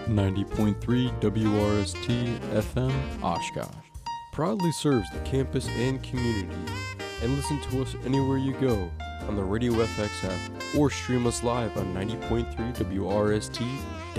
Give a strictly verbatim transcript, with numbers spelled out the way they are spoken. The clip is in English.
ninety point three W R S T F M Oshkosh proudly serves the campus and community. And listen to us anywhere you go on the Radio F X app or stream us live on ninety point three W R S T